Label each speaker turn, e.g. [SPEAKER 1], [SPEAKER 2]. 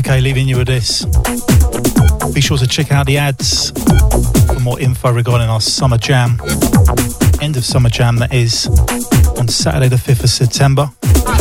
[SPEAKER 1] Okay, leaving you with this. Be sure to check out the ads for more info regarding our summer jam. End of summer jam, that is, on Saturday the 5th of September.